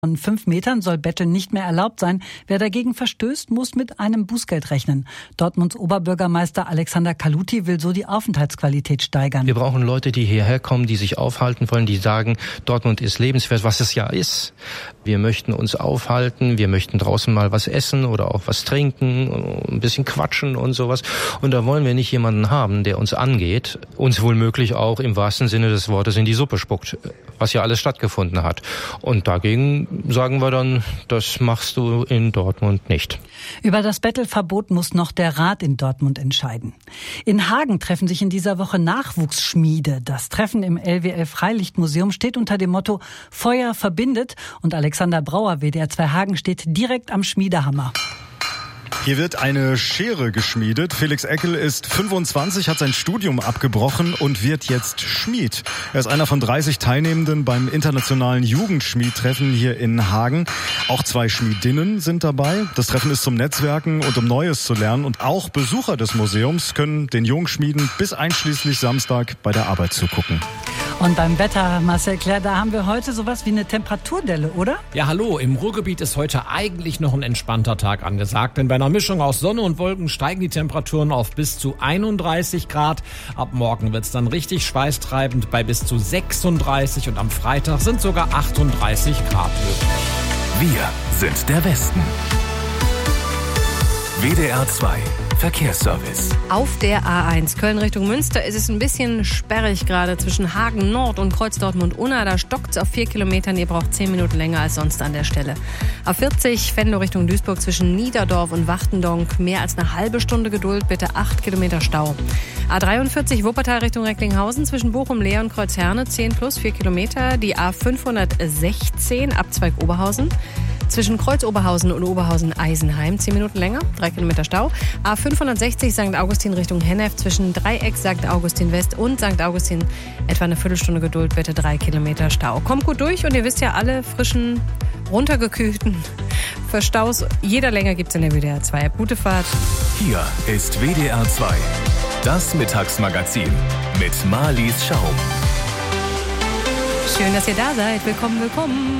Von 5 Metern soll Betteln nicht mehr erlaubt sein. Wer dagegen verstößt, muss mit einem Bußgeld rechnen. Dortmunds Oberbürgermeister Alexander Kaluti will so die Aufenthaltsqualität steigern. Wir brauchen Leute, die hierher kommen, die sich aufhalten wollen, die sagen, Dortmund ist lebenswert, was es ja ist. Wir möchten uns aufhalten, wir möchten draußen mal was essen oder auch was trinken, ein bisschen quatschen und sowas. Und da wollen wir nicht jemanden haben, der uns angeht, uns womöglich auch im wahrsten Sinne des Wortes in die Suppe spuckt, was ja alles stattgefunden hat. Und dagegen sagen wir dann, das machst du in Dortmund nicht. Über das Bettelverbot muss noch der Rat in Dortmund entscheiden. In Hagen treffen sich in dieser Woche Nachwuchsschmiede. Das Treffen im LWL Freilichtmuseum steht unter dem Motto Feuer verbindet. Und Alexander Brauer, WDR 2 Hagen, steht direkt am Schmiedehammer. Hier wird eine Schere geschmiedet. Felix Eckel ist 25, hat sein Studium abgebrochen und wird jetzt Schmied. Er ist einer von 30 Teilnehmenden beim internationalen Jugendschmiedtreffen hier in Hagen. Auch 2 Schmiedinnen sind dabei. Das Treffen ist zum Netzwerken und um Neues zu lernen. Und auch Besucher des Museums können den Jungschmieden bis einschließlich Samstag bei der Arbeit zugucken. Und beim Wetter, Marcel Claire, da haben wir heute sowas wie eine Temperaturdelle, oder? Ja, hallo. Im Ruhrgebiet ist heute eigentlich noch ein entspannter Tag angesagt. Denn bei einer Mischung aus Sonne und Wolken steigen die Temperaturen auf bis zu 31 Grad. Ab morgen wird's dann richtig schweißtreibend bei bis zu 36. Und am Freitag sind sogar 38 Grad möglich. Wir sind der Westen. WDR 2 Verkehrsservice. Auf der A1 Köln Richtung Münster ist es ein bisschen sperrig gerade zwischen Hagen Nord und Kreuz Dortmund-Unna. Da stockt es auf 4 Kilometern. Ihr braucht 10 Minuten länger als sonst an der Stelle. A40 Venlo Richtung Duisburg zwischen Niederdorf und Wachtendonk. Mehr als eine halbe Stunde Geduld, bitte 8 Kilometer Stau. A43 Wuppertal Richtung Recklinghausen zwischen Bochum, Leer und Kreuzherne 10 plus 4 Kilometer. Die A516 Abzweig Oberhausen. Zwischen Kreuz Oberhausen und Oberhausen-Eisenheim 10 Minuten länger, 3 Kilometer Stau. A560 St. Augustin Richtung Hennef zwischen Dreieck St. Augustin West und St. Augustin etwa eine Viertelstunde Geduld, bitte 3 Kilometer Stau. Kommt gut durch und ihr wisst ja, alle frischen, runtergekühlten Verstaus jeder Länge gibt's in der WDR 2. Gute Fahrt. Hier ist WDR 2, das Mittagsmagazin mit Marlies Schaum. Schön, dass ihr da seid. Willkommen, willkommen.